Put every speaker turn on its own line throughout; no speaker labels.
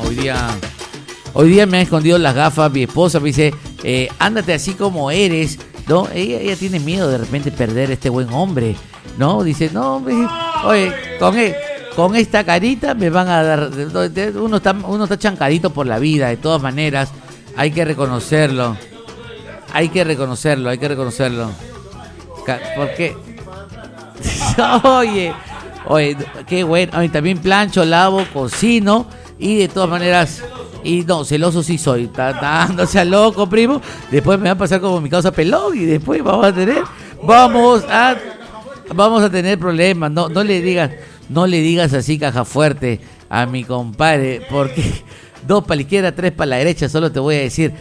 Hoy día me ha escondido las gafas mi esposa, me dice, ándate así como eres, ¿no? Ella tiene miedo de repente perder este buen hombre, ¿no? Dice, no, oye, con esta carita me van a dar... Uno está chancadito por la vida, de todas maneras, hay que reconocerlo. Porque... Oye, qué bueno. Oye, también plancho, lavo, cocino y de todas maneras... Y no, celoso sí soy. No seas loco, primo. Después me va a pasar como mi causa Pelón y después vamos a tener problemas. No le digas así, caja fuerte, a mi compadre, porque 2 para la izquierda, 3 para la derecha, solo te voy a decir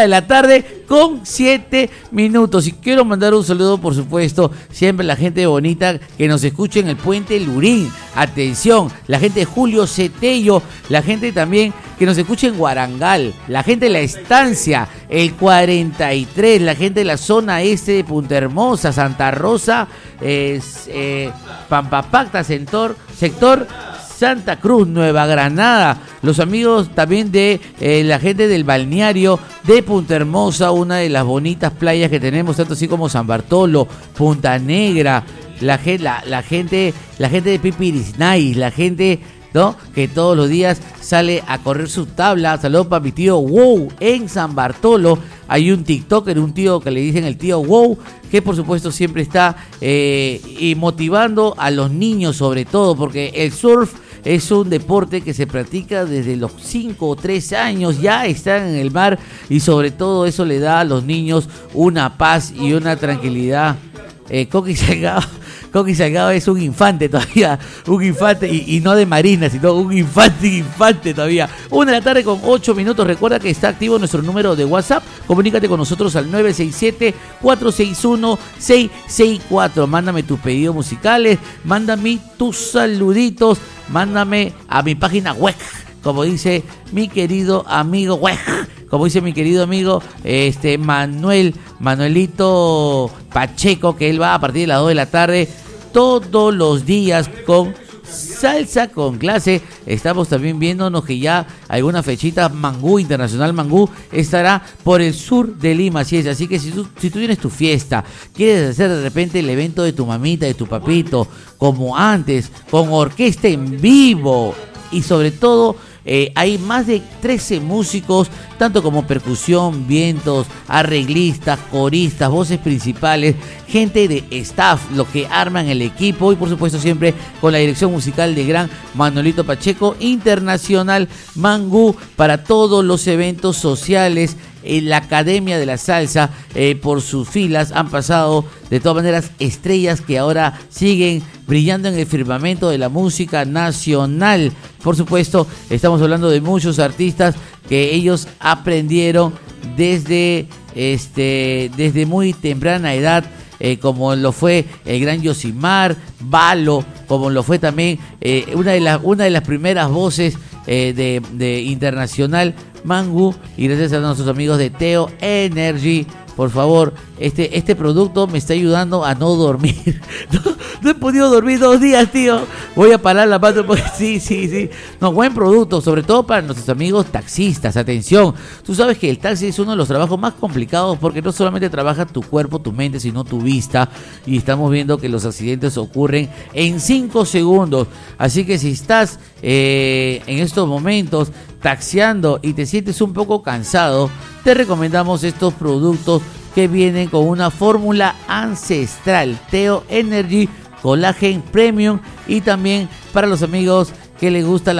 1:07 p.m. Y quiero mandar un saludo, por supuesto, siempre a la gente bonita que nos escucha en el Puente Lurín. Atención, la gente de Julio Cetello, la gente también que nos escucha en Guarangal, la gente de La Estancia, el 43, la gente de la zona este de Punta Hermosa, Santa Rosa, Pampapacta, sector Santa Cruz, Nueva Granada, los amigos también de la gente del balneario de Punta Hermosa, una de las bonitas playas que tenemos, tanto así como San Bartolo, Punta Negra, la gente de Pipirisnay, la gente, ¿no?, que todos los días sale a correr su tabla. Saludos para mi tío Wow en San Bartolo. Hay un TikToker, un tío que le dicen el tío Wow, que por supuesto siempre está y motivando a los niños, sobre todo porque el surf es un deporte que se practica desde los 5 o 3 años, ya están en el mar y sobre todo eso le da a los niños una paz y una tranquilidad. Coqui Salgado es un infante todavía, un infante y no de marina, sino un infante todavía. 1:08 p.m. Recuerda que está activo nuestro número de WhatsApp. Comunícate con nosotros al 967-461-664. Mándame tus pedidos musicales, mándame tus saluditos, mándame a mi página web, como dice mi querido amigo Manuelito Pacheco, que él va a partir de las 2 de la tarde todos los días con Salsa con Clase. Estamos también viéndonos que ya algunas fechitas. Mangú, Internacional Mangú, estará por el sur de Lima, así que si tú tienes tu fiesta, quieres hacer de repente el evento de tu mamita, de tu papito, como antes, con orquesta en vivo y sobre todo hay más de 13 músicos, tanto como percusión, vientos, arreglistas, coristas, voces principales, gente de staff, los que arman el equipo y por supuesto siempre con la dirección musical de gran Manuelito Pacheco. Internacional Mangú, para todos los eventos sociales. La Academia de la Salsa, por sus filas han pasado de todas maneras estrellas que ahora siguen brillando en el firmamento de la música nacional. Por supuesto, estamos hablando de muchos artistas que ellos aprendieron desde muy temprana edad, como lo fue el gran Yosimar, Balo, como lo fue también una de las primeras voces de Internacional Mangú, y gracias a nuestros amigos de Teo Energy. Por favor, este producto me está ayudando a no dormir. No he podido dormir 2 días, tío. Voy a parar la mano porque sí. No, buen producto, sobre todo para nuestros amigos taxistas. Atención, tú sabes que el taxi es uno de los trabajos más complicados porque no solamente trabaja tu cuerpo, tu mente, sino tu vista. Y estamos viendo que los accidentes ocurren en 5 segundos. Así que si estás en estos momentos taxiando y te sientes un poco cansado, te recomendamos estos productos que vienen con una fórmula ancestral, Teo Energy Collagen Premium, y también para los amigos que les gusta